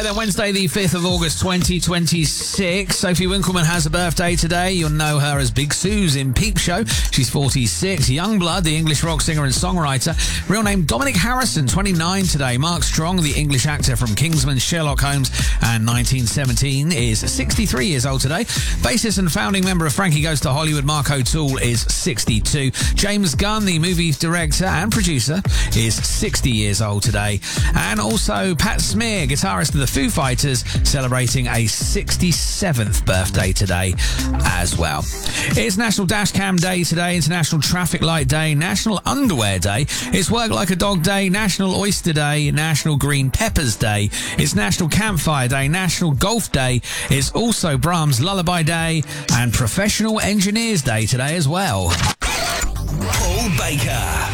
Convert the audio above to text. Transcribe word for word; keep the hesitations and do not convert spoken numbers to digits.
Then Wednesday, the fifth of August, twenty twenty-six. Sophie Winkleman has a birthday today. You'll know her as Big Suze in Peep Show. She's forty-six. Youngblood, the English rock singer and songwriter. Real name Dominic Harrison, twenty-nine today. Mark Strong, the English actor from Kingsman, Sherlock Holmes, and nineteen seventeen, is sixty-three years old today. Bassist and founding member of Frankie Goes to Hollywood, Mark O'Toole, is sixty-two. James Gunn, the movie director and producer, is sixty years old today. And also Pat Smear, guitarist of the Foo Fighters, celebrating a sixty-seventh birthday today as well. It's National Dashcam Day today, International Traffic Light Day, National Underwear Day, it's Work Like a Dog Day, National Oyster Day, National Green Peppers Day, it's National Campfire Day, National Golf Day, it's also Brahms Lullaby Day and Professional Engineers Day today as well. Paul Baker.